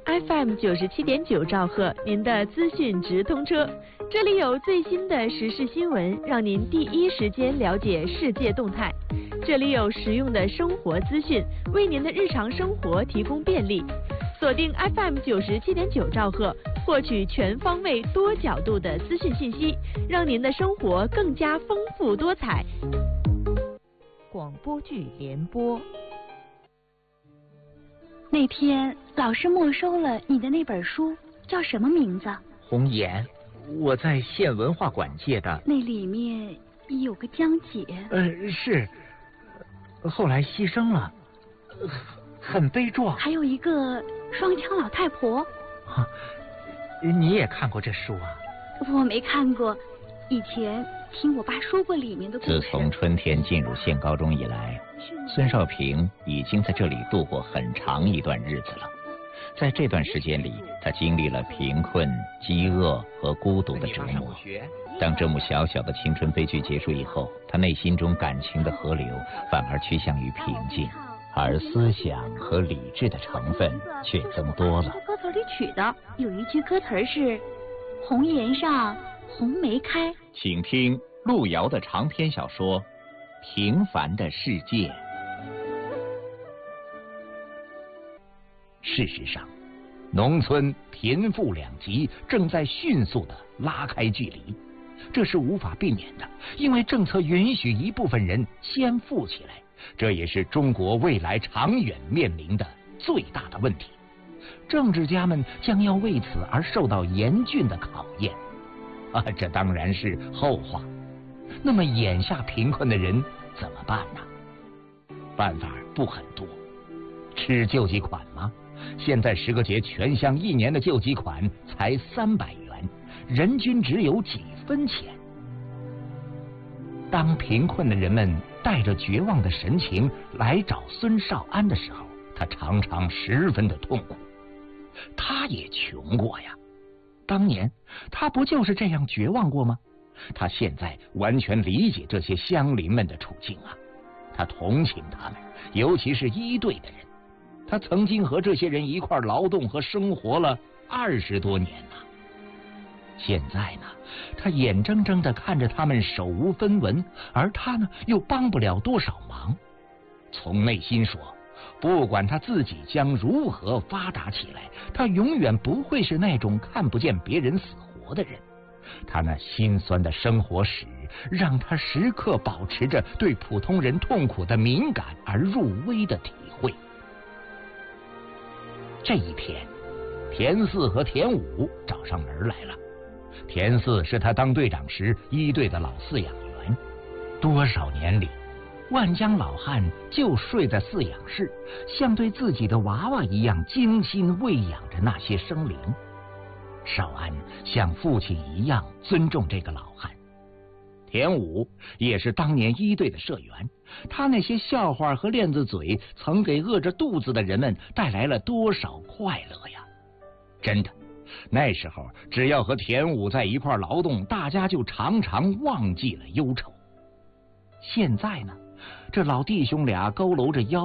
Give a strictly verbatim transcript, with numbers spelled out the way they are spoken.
F M 九十七点九兆赫，您的资讯直通车。这里有最新的时事新闻，让您第一时间了解世界动态。这里有实用的生活资讯，为您的日常生活提供便利。锁定 F M 九十七点九兆赫，获取全方位、多角度的资讯信息，让您的生活更加丰富多彩。广播剧联播。 那天老师没收了你的那本书，叫什么名字？ 红颜，我在县文化馆借的。 那里面有个江姐。 呃，是，后来牺牲了，很悲壮。 还有一个双枪老太婆。 啊，你也看过这书啊？ 我没看过，以前听我爸说过里面的故事。 自从春天进入县高中以来，孙少平已经在这里度过很长一段日子了。在这段时间里，他经历了贫困、饥饿和孤独的折磨。当这幕小小的青春悲剧结束以后，他内心中感情的河流反而趋向于平静，而思想和理智的成分却增多了。 歌词里取的有一句歌词是“红颜上红梅开”。 请听路遥的长篇小说《平凡的世界》。 事实上，农村贫富两极正在迅速地拉开距离，这是无法避免的，因为政策允许一部分人先富起来，这也是中国未来长远面临的最大的问题。政治家们将要为此而受到严峻的考验啊，这当然是后话。那么眼下贫困的人怎么办呢？办法不很多，吃救济款吗？现在十个节全乡一年的救济款才三百元，人均只有几分钱。当贫困的人们带着绝望的神情来找孙少安的时候，他常常十分的痛苦。他也穷过呀，当年他不就是这样绝望过吗？他现在完全理解这些乡邻们的处境啊，他同情他们，尤其是一队的人。他曾经和这些人一块劳动和生活了二十多年了，现在呢，他眼睁睁地看着他们手无分文，而他呢又帮不了多少忙。从内心说，不管他自己将如何发达起来，他永远不会是那种看不见别人死活的人。他那心酸的生活史，让他时刻保持着对普通人痛苦的敏感而入微的体会。这一天，田四和田五找上门来了。田四是他当队长时一队的老饲养员，多少年里，万江老汉就睡在饲养室，像对自己的娃娃一样精心喂养着那些生灵。少安像父亲一样尊重这个老汉。田五也是当年一队的社员，他那些笑话和链子嘴曾给饿着肚子的人们带来了多少快乐呀！真的，那时候只要和田五在一块劳动，大家就常常忘记了忧愁。现在呢，这老弟兄俩佝偻着腰